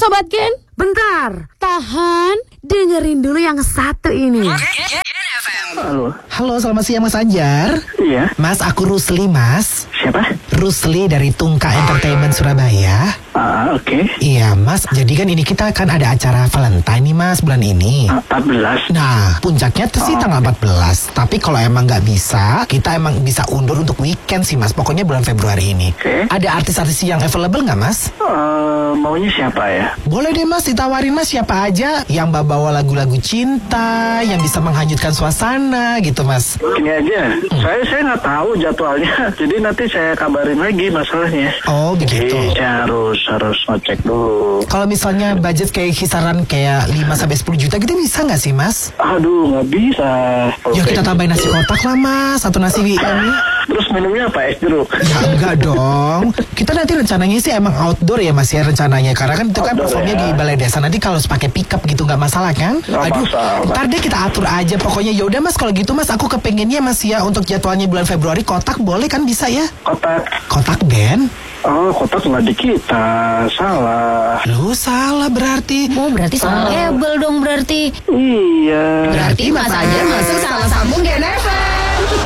Sobat Gen. Bentar, Tahan. dengerin dulu yang satu ini. Halo, selamat siang Mas Anjar. Iya. Mas, aku Rusli, Mas. Siapa? Rusli dari Tungka Entertainment Surabaya. Oke. Iya, Mas. Jadi kan ini kita akan ada acara Valentine nih, Mas, bulan ini. 14. Nah, puncaknya tuh sih tanggal 14. Tapi kalau emang nggak bisa, kita emang bisa undur untuk weekend sih, Mas. Pokoknya bulan Februari ini. Oke. Ada artis-artis yang available nggak, Mas? Maunya siapa ya? Boleh deh, Mas, ditawarin, Mas, siapa aja yang bawa lagu-lagu cinta, yang bisa menghanyutkan suasana gitu, Mas. Gini aja. Saya nggak tahu jadwalnya. Jadi nanti saya kabarin lagi masalahnya. Oh, begitu. Jadi saya harus ngecek dulu. Kalau misalnya budget kayak kisaran kayak 5-10 juta gitu bisa nggak sih, Mas? Aduh, nggak bisa. Ya kita tambahin nasi kotak lah, Mas. Atau nasi ini. Terus minumnya apa? Es jeruk? Ya enggak dong. Kita nanti rencananya sih emang outdoor ya, Mas, ya rencananya. Karena kan itu kan Outdoor, performnya ya. di balai desa. Nanti kalau pakai pickup gitu nggak masalah kan? Nggak Aduh, masalah. ntar deh kita atur aja. Pokoknya yaudah, Mas, kalau gitu, Mas, aku kepengennya, Mas, ya untuk jadwalnya bulan Februari kotak boleh kan, bisa ya? Kotak. Kotak band? Oh, kotak nggak di kita. Salah. Lu salah berarti. Oh, berarti salah label dong berarti. Iya. Berarti Mas Anjar masuk salah sambung Gen FM.